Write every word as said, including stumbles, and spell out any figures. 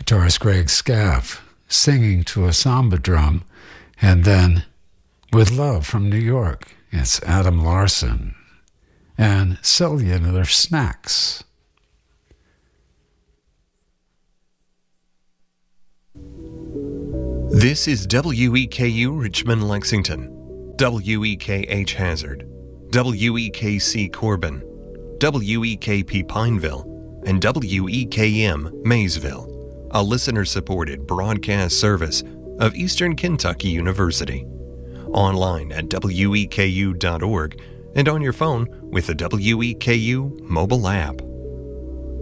guitarist Greg Scaff singing to a samba drum, and then With Love from New York, it's Adam Larson and Celia and their Snacks. This is W E K U Richmond, Lexington, W E K H Hazard, W E K C Corbin, W E K P Pineville, and W E K M Maysville, a listener-supported broadcast service of Eastern Kentucky University. Online at W E K U dot org and on your phone with the W E K U mobile app.